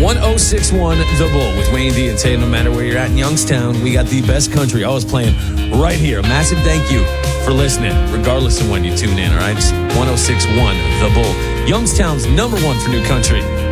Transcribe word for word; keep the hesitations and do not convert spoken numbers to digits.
ten sixty-one The Bull with Wayne D and Tay. No matter where you're at in Youngstown, we got the best country always playing right here. A massive thank you for listening, regardless of when you tune in, all right? It's ten sixty-one The Bull, Youngstown's number one for new country.